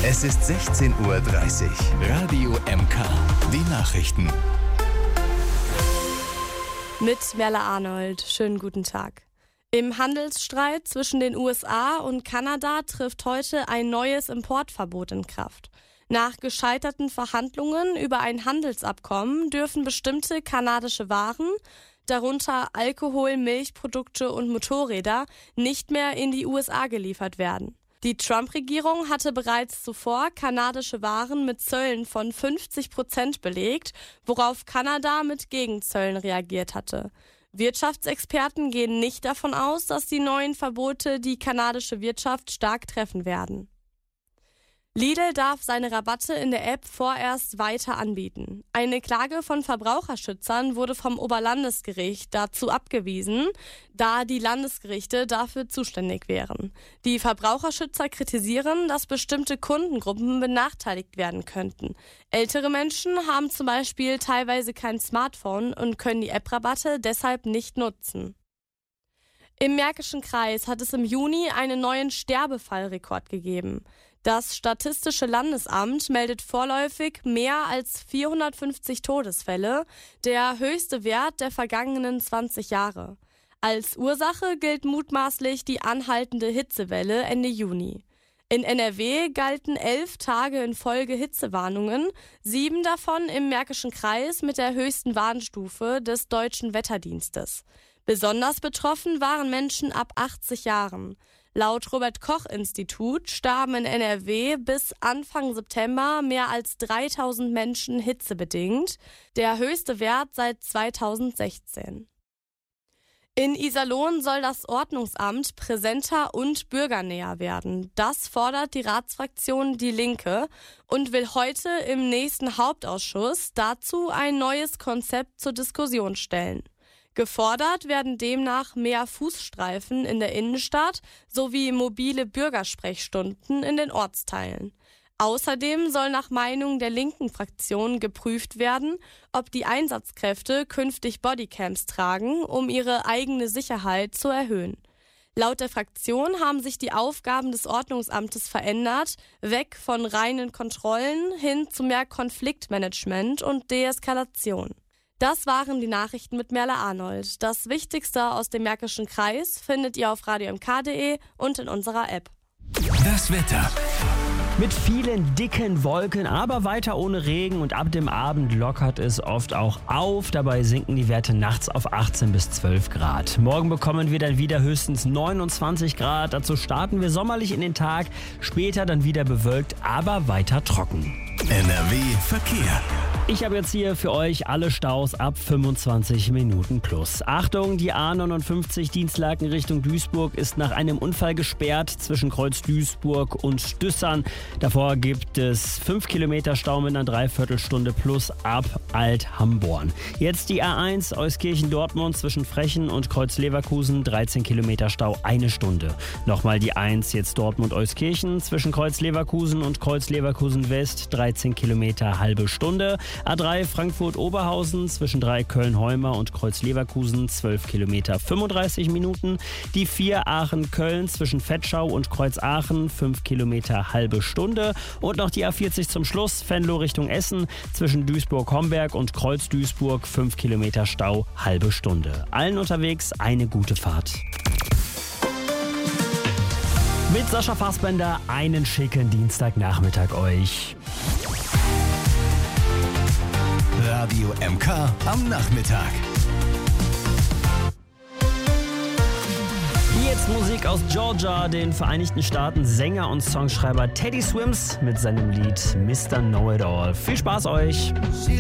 Es ist 16:30 Uhr. Radio MK. Die Nachrichten. Mit Merle Arnold. Schönen guten Tag. Im Handelsstreit zwischen den USA und Kanada trifft heute ein neues Importverbot in Kraft. Nach gescheiterten Verhandlungen über ein Handelsabkommen dürfen bestimmte kanadische Waren, darunter Alkohol, Milchprodukte und Motorräder, nicht mehr in die USA geliefert werden. Die Trump-Regierung hatte bereits zuvor kanadische Waren mit Zöllen von 50% belegt, worauf Kanada mit Gegenzöllen reagiert hatte. Wirtschaftsexperten gehen nicht davon aus, dass die neuen Verbote die kanadische Wirtschaft stark treffen werden. Lidl darf seine Rabatte in der App vorerst weiter anbieten. Eine Klage von Verbraucherschützern wurde vom Oberlandesgericht dazu abgewiesen, da die Landesgerichte dafür zuständig wären. Die Verbraucherschützer kritisieren, dass bestimmte Kundengruppen benachteiligt werden könnten. Ältere Menschen haben zum Beispiel teilweise kein Smartphone und können die App-Rabatte deshalb nicht nutzen. Im Märkischen Kreis hat es im Juni einen neuen Sterbefallrekord gegeben. Das Statistische Landesamt meldet vorläufig mehr als 450 Todesfälle, der höchste Wert der vergangenen 20 Jahre. Als Ursache gilt mutmaßlich die anhaltende Hitzewelle Ende Juni. In NRW galten 11 Tage in Folge Hitzewarnungen, 7 davon im Märkischen Kreis mit der höchsten Warnstufe des Deutschen Wetterdienstes. Besonders betroffen waren Menschen ab 80 Jahren. Laut Robert-Koch-Institut starben in NRW bis Anfang September mehr als 3000 Menschen hitzebedingt, der höchste Wert seit 2016. In Iserlohn soll das Ordnungsamt präsenter und bürgernäher werden. Das fordert die Ratsfraktion Die Linke und will heute im nächsten Hauptausschuss dazu ein neues Konzept zur Diskussion stellen. Gefordert werden demnach mehr Fußstreifen in der Innenstadt sowie mobile Bürgersprechstunden in den Ortsteilen. Außerdem soll nach Meinung der linken Fraktion geprüft werden, ob die Einsatzkräfte künftig Bodycams tragen, um ihre eigene Sicherheit zu erhöhen. Laut der Fraktion haben sich die Aufgaben des Ordnungsamtes verändert, weg von reinen Kontrollen hin zu mehr Konfliktmanagement und Deeskalation. Das waren die Nachrichten mit Merle Arnold. Das Wichtigste aus dem Märkischen Kreis findet ihr auf radiomk.de und in unserer App. Das Wetter. Mit vielen dicken Wolken, aber weiter ohne Regen und ab dem Abend lockert es oft auch auf. Dabei sinken die Werte nachts auf 18 bis 12 Grad. Morgen bekommen wir dann wieder höchstens 29 Grad. Dazu starten wir sommerlich in den Tag, später dann wieder bewölkt, aber weiter trocken. NRW Verkehr. Ich habe jetzt hier für euch alle Staus ab 25 Minuten plus. Achtung, die A59 Dienstlaken Richtung Duisburg ist nach einem Unfall gesperrt zwischen Kreuz Duisburg und Düssern. Davor gibt es 5 Kilometer Stau mit einer Dreiviertelstunde plus ab Alt-Hamborn. Jetzt die A1 Euskirchen-Dortmund zwischen Frechen und Kreuz Leverkusen, 13 Kilometer Stau, 1 Stunde. Nochmal die 1 jetzt Dortmund-Euskirchen zwischen Kreuz Leverkusen und Kreuz Leverkusen West, 13 Kilometer, halbe Stunde. A3 Frankfurt-Oberhausen zwischen 3 Köln-Heumer und Kreuz Leverkusen, 12 Kilometer, 35 Minuten. Die 4 Aachen-Köln zwischen Vetschau und Kreuz Aachen, 5 Kilometer, halbe Stunde. Und noch die A40 zum Schluss, Venlo Richtung Essen zwischen Duisburg-Homberg und Kreuz Duisburg, 5 Kilometer Stau, halbe Stunde. Allen unterwegs eine gute Fahrt. Mit Sascha Fassbender einen schicken Dienstagnachmittag euch. Radio MK am Nachmittag. Jetzt Musik aus Georgia, den Vereinigten Staaten. Sänger und Songschreiber Teddy Swims mit seinem Lied Mr. Know-It-All. Viel Spaß euch!